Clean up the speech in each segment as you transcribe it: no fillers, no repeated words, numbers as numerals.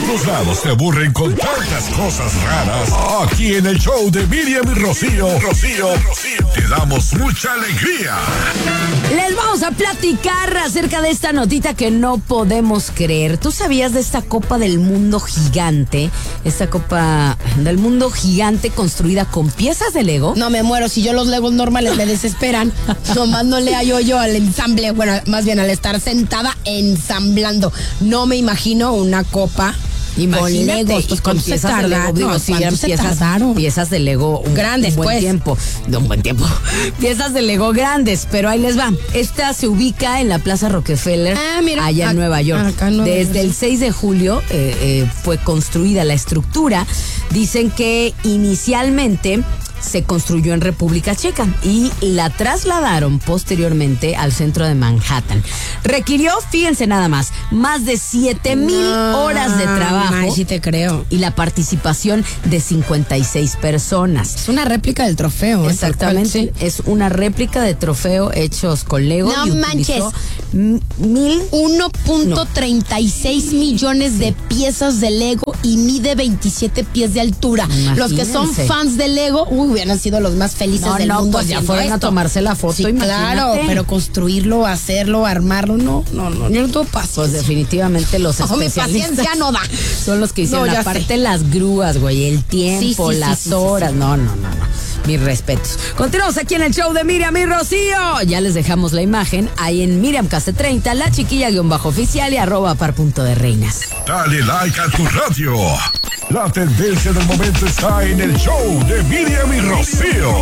todos lados te aburren con tantas cosas raras. Aquí en el show de Miriam y Rocío, te damos mucha alegría. Les vamos a platicar acerca de esta notita que no podemos creer. ¿Tú sabías de esta Copa del Mundo gigante? Esta Copa del Mundo gigante construida con piezas de Lego. No me muero, si yo los Legos normales me desesperan. Nomás no le hallo yo al ensamble. Bueno, más bien al estar sentada ensamblando. No me imagino una copa. Imagínate, con Legos, pues con piezas de Lego, digo, si eran piezas de Lego grandes, un buen tiempo. Piezas de Lego grandes, pero ahí les va. Esta se ubica en la Plaza Rockefeller, allá en Nueva York. Desde el 6 de julio fue construida la estructura. Dicen que inicialmente se construyó en República Checa y la trasladaron posteriormente al centro de Manhattan. Requirió, fíjense nada más de 7,000 horas de trabajo. Ay, sí te creo. Y la participación de 56 personas. Es una réplica del trofeo. Exactamente, sí. Es una réplica de trofeo hechos con Lego. No manches. 1.36 millones de piezas de Lego y mide 27 pies de altura. Imagínense. Los que son fans de Lego, hubieran sido los más felices del mundo. Pues ya fueron a tomarse la foto. Sí, claro, pero construirlo, hacerlo, armarlo, no, yo no tengo paso. Pues definitivamente los especialistas. Mi paciencia no da. Son los que hicieron, aparte las grúas, güey, el tiempo, las horas. No. Mis respetos. Continuamos aquí en el show de Miriam y Rocío. Ya les dejamos la imagen ahí en Miriam Case 30, la chiquilla_oficial y @par.de_reinas. Dale like a tu radio. La tendencia del momento está en el show de Miriam y Rocío.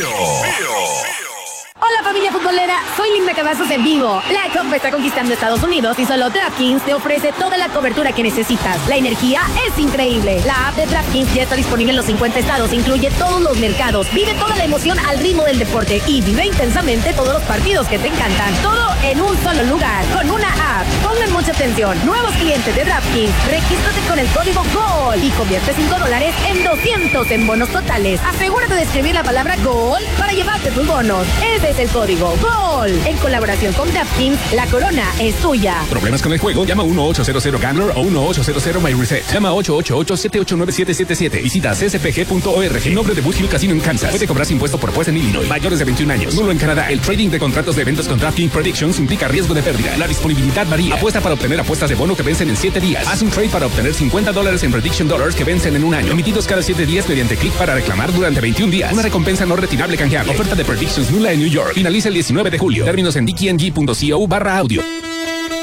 Hola familia futbolera, soy Linda Cavazos en vivo. La Copa está conquistando Estados Unidos y solo DraftKings te ofrece toda la cobertura que necesitas. La energía es increíble. La app de DraftKings ya está disponible en los 50 estados, incluye todos los mercados. Vive toda la emoción al ritmo del deporte y vive intensamente todos los partidos que te encantan. Todo en un solo lugar, con una app. Pongan mucha atención. Nuevos clientes de DraftKings, regístrate con el código GOL y convierte $5 en 200 en bonos totales. Asegúrate de escribir la palabra GOL para llevarte tus bonos. Ese es el código GOL. En colaboración con DraftKings, la corona es tuya. ¿Problemas con el juego? Llama 1-800-GAMBLER o 1-800-MyReset. Llama 888-789-777. Visita cspg.org. Nombre de Bush Hill Casino en Kansas. Puede cobrarse impuesto por juez en Illinois. Mayores de 21 años. Nulo en Canadá. El trading de contratos de eventos con DraftKings Predictions implica riesgo de pérdida. La disponibilidad varía. Apuesta para obtener apuestas de bono que vencen en 7 días. Haz un trade para obtener $50 en Prediction Dollars que vencen en un año. Emitidos cada 7 días mediante clic para reclamar durante 21 días. Una recompensa no retirable canjeable. Oferta de Predictions nula en New York. Finaliza el 19 de julio. Términos en dkng.co/audio.